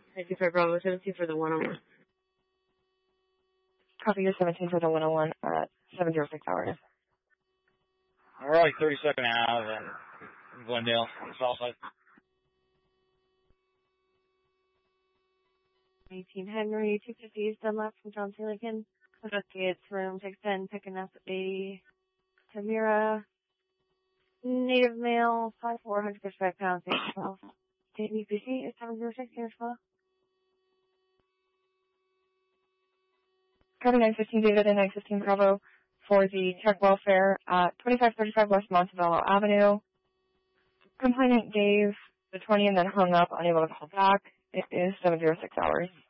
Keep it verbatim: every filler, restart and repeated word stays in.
Thank you for Bravo seventeen for the one oh one. Copy your seventeen for the one oh one at seven oh six hours. We're only thirty second out in Glendale, south side. eighteen Henry, two fifty East Dunlap from John C. Lincoln. It's room six ten, picking up a Tamira, native male, five four, one hundred fifty-five pounds, age twelve. State U P C is seven oh six, here's flow. Copy nine fifteen David and nine fifteen Bravo for the tech welfare at twenty-five thirty-five West Montebello Avenue. Complainant gave the twenty and then hung up, unable to call back. It is seven oh six hours.